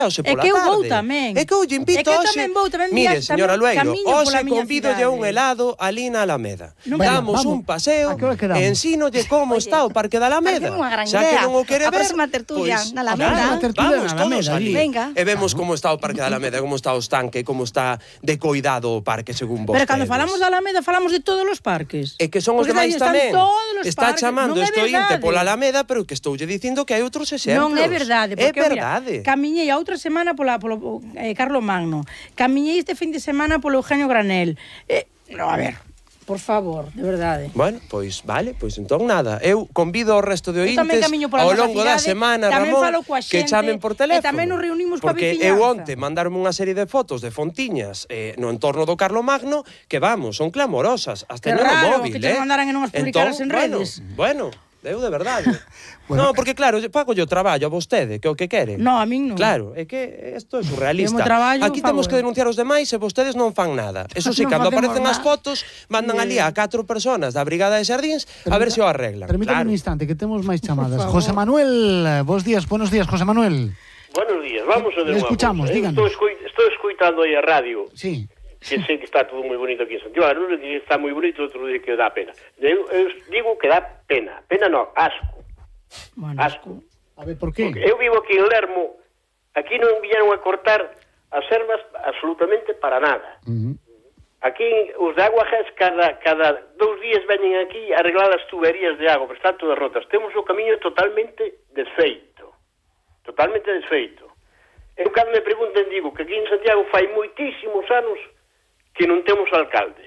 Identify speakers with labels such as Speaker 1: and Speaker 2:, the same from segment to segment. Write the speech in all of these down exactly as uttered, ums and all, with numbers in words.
Speaker 1: Hoxe pola tarde. É que eu vou tamén. É que eu lle invito hoxe. Mire, señora Lueiro, hoxe convídolle un helado ali na Alameda. Damos un paseo e ensínolle como está o Parque da Alameda. Xa que non o quere ver,
Speaker 2: a próxima tertulia na Alameda.
Speaker 1: Vamos todos ali. E vemos como está o Parque da Alameda, como está o estanque, como está de coidado o parque según vostedes.
Speaker 3: Pero cando falamos da Alameda, falamos de todos os parques.
Speaker 1: E que son os demais tamén. Está chamando este ointe pola Alameda, pero que estoulle dicindo que hai outros exemplos.
Speaker 3: Non é verdade, porque
Speaker 1: é verdade.
Speaker 3: Mira, camiñei a outra semana pola, polo eh, Carlo Magno, camiñei este fin de semana polo Eugenio Granel. Eh, no, a ver, por favor, de verdade.
Speaker 1: Bueno, pois vale, pois entón nada. Eu convido ao resto de ointes ao longo da semana, Ramón, que chamen por teléfono.
Speaker 3: E tamén nos reunimos coa
Speaker 1: veciñanza. Porque eu onte mandaron unha serie de fotos de fontiñas eh, no entorno do Carlo Magno que, vamos, son clamorosas, hasta no móvil,
Speaker 3: que te mandaran e non as publicaras en redes.
Speaker 1: Bueno, bueno. Eu de verdade. Bueno, no, porque claro, pago yo traballo a vostede, que o que quere.
Speaker 3: No, a min non.
Speaker 1: Claro, é que isto é surrealista. Traballo, aquí temos que denunciar os demais e vostedes non fan nada. Eso sí, cando aparecen as fotos, mandan ali a catro personas da Brigada de Xardíns a ver se o arreglan.
Speaker 4: Permítame un instante, que temos máis chamadas. José Manuel, bons días, buenos días, José Manuel.
Speaker 5: Buenos días, vamos a ver.
Speaker 4: Le escuchamos, díganos.
Speaker 5: Estou, escu estou escuitando aí a radio.
Speaker 4: Sí.
Speaker 5: Que sei que está todo moi bonito aquí en Santiago. Non dice que está moi bonito, outro dice que dá pena. Eu, eu digo que dá pena. Pena non, asco.
Speaker 3: Bueno,
Speaker 5: asco.
Speaker 4: A ver, por qué?
Speaker 5: Porque eu vivo aquí en Lermo, aquí non viñeron a cortar as ervas absolutamente para nada. Uh -huh. Aquí os de Agua Ges cada, cada dous días veñen aquí a arreglar as tuberías de agua, pero están todas rotas. Temos o camiño totalmente desfeito. Totalmente desfeito. Eu cando me pregunten digo que aquí en Santiago fai moitísimos anos que non temos alcalde.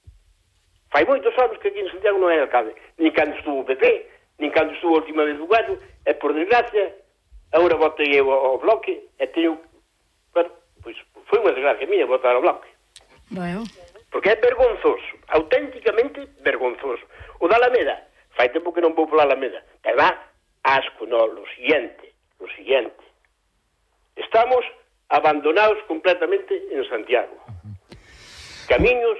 Speaker 5: Fai moitos anos que aquí en Santiago non hai alcalde. Nin cando estuvo o P P, nin cando estuvo a última vez o Gallo, e por desgracia, agora votei eu ao Bloque, e teño... Bueno, pois foi unha desgracia minha votar ao Bloque.
Speaker 3: Bueno.
Speaker 5: Porque é vergonzoso, auténticamente vergonzoso. O da Alameda, fai tempo que non vou pola Alameda, pero dá asco, no, lo siguiente, lo siguiente. Estamos abandonados completamente en Santiago. Camiños,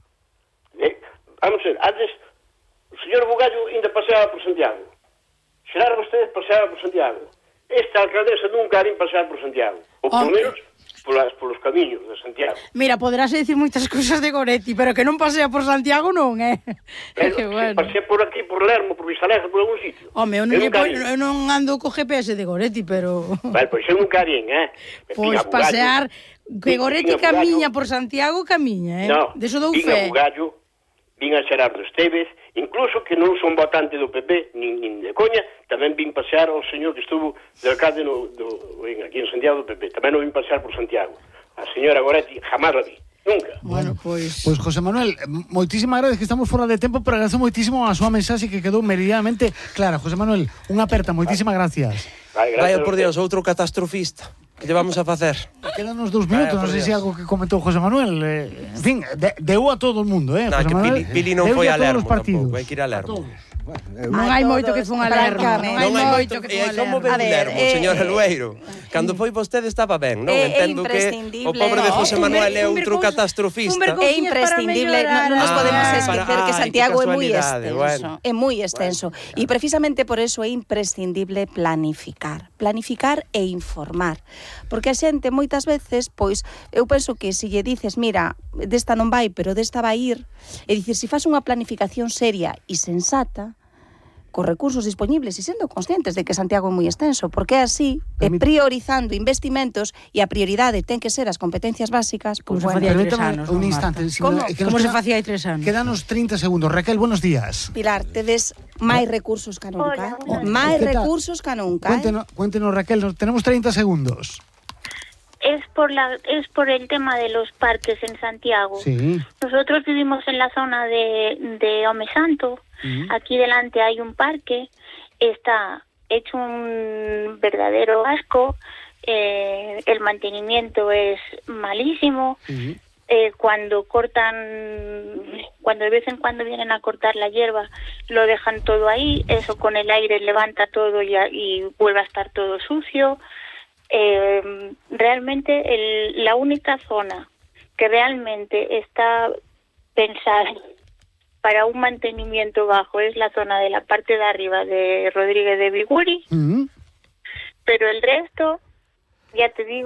Speaker 5: eh, vamos a ver, antes o señor Bugallo ainda paseaba por Santiago. Xerar vostedes paseaba por Santiago. Esta alcaldesa nunca harín pasear por Santiago. Ou polo menos polas, polos camiños de Santiago.
Speaker 3: Mira, poderás decir moitas cousas de Goretti, pero que non pasea por Santiago non, eh?
Speaker 5: Pero que bueno. Pasea por aquí, por Lermo, por Vistalegre, por algún sitio.
Speaker 3: Home, eu non, eu, eu non ando co G P S de Goretti, pero...
Speaker 5: Vale, pois eu nunca harín, eh?
Speaker 3: Pois pasear... Que Goretti camiña por Santiago, camiña, eh?
Speaker 5: No,
Speaker 3: de eso dou
Speaker 5: fe.
Speaker 3: Vinga
Speaker 5: Bugallo, vinga Xerardo Esteves, incluso que non son votante do P P, nin, nin de coña, tamén vin pasear ao señor que estuvo de alcalde no, do, aquí en Santiago do P P, tamén non vin pasear por Santiago. A señora Goretti jamás la vi. Nunca.
Speaker 3: Bueno, pois...
Speaker 4: Pois, José Manuel, moitísimas gracias, que estamos fora de tempo, pero agradezo moitísimo a súa mensaxe que quedou meridianamente clara. José Manuel, unha aperta, moitísimas gracias.
Speaker 5: Vale, gracias.
Speaker 1: Vaya por Dios, outro catastrofista. Que lle vamos a facer?
Speaker 4: Quedan uns dous minutos, non sei se algo que comentou José Manuel. Eh, en fin, de, deu a todo o mundo, eh?
Speaker 1: No,
Speaker 4: José
Speaker 1: que
Speaker 4: Manuel,
Speaker 1: Pili, Pili non foi a Lermo tampouco, hai que ir a Lermo.
Speaker 3: Bueno, non hai moito que fun a Lermo, non hai moito que fun a Lermo.
Speaker 1: Como ve Lermo, señora Lueiro? Cando foi vostede estaba ben, non? Entendo que o pobre de José Manuel é outro catastrofista.
Speaker 2: É imprescindible, non nos podemos esquecer que Santiago é moi extenso, é moi extenso, e precisamente por eso é imprescindible planificar, planificar e informar, porque a xente moitas veces, pois, eu penso que se lle dices, mira, desta non vai, pero desta vai ir, e dices, se faz unha planificación seria e sensata, cos recursos disponibles e sendo conscientes de que Santiago é moi extenso, porque é así, e priorizando investimentos, e a prioridade ten que ser as competencias básicas,
Speaker 3: pois pues, bueno, anos,
Speaker 4: un instante, si
Speaker 3: como, que como se facía hai tres anos.
Speaker 4: Quedanos trinta segundos. Raquel, buenos días.
Speaker 2: Pilar, tedes máis recursos que nunca. Máis recursos que nunca.
Speaker 4: Cuéntenos, eh? cuéntenos, Raquel, tenemos treinta segundos.
Speaker 6: Es por la es por el tema de los parques en Santiago.
Speaker 4: Sí.
Speaker 6: Nosotros vivimos en la zona de, de Home Santo. Uh-huh. Aquí delante hay un parque. Está hecho un verdadero asco. Eh, el mantenimiento es malísimo. Uh-huh. Eh, cuando cortan, cuando de vez en cuando vienen a cortar la hierba, lo dejan todo ahí. Eso con el aire levanta todo y, y vuelve a estar todo sucio. Eh, realmente el, la única zona que realmente está pensada para un mantenimiento bajo es la zona de la parte de arriba de Rodríguez de Biguri, uh-huh. pero el resto ya te digo.